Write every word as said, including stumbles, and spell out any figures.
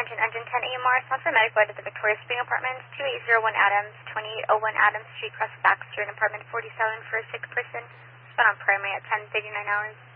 Attention Engine ten A M R, sponsor medical at the Victoria Spring Apartments, two eight zero one Adams, twenty-eight oh one Adams Street, Cross Baxter, in apartment forty-seven for a sick person. Spent on primary at ten thirty-nine hours.